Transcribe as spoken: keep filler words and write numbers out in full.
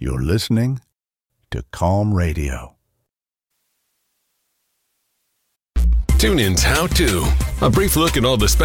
You're listening to Calm Radio. TuneIn's How To, a brief look at all the